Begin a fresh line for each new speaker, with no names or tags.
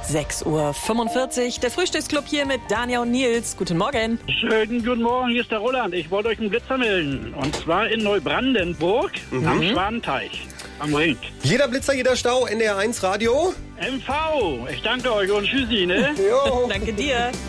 6:45 Uhr. Der Frühstücksclub hier mit Dania und Nils. Guten Morgen.
Schönen guten Morgen, hier ist der Roland. Ich wollte euch einen Blitzer melden. Und zwar in Neubrandenburg am Schwanenteich, am Ring.
Jeder Blitzer, jeder Stau, NDR1 Radio.
MV, ich danke euch und tschüssi, ne?
Jo.
Danke dir.